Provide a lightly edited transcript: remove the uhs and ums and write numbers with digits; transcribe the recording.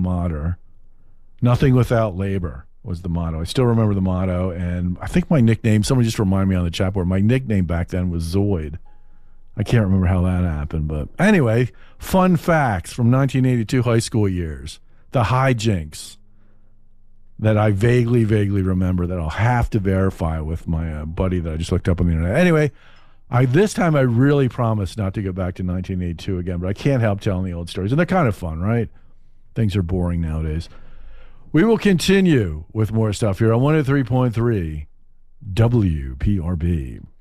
mater. Nothing without labor was the motto. I still remember the motto, and I think my nickname, somebody just reminded me on the chat board, my nickname back then was Zoid. I can't remember how that happened, but anyway, fun facts from 1982 high school years. The hijinks that I vaguely remember that I'll have to verify with my buddy that I just looked up on the internet. Anyway, this time I really promise not to go back to 1982 again, but I can't help telling the old stories. And they're kind of fun, right? Things are boring nowadays. We will continue with more stuff here on 103.3 WPRB.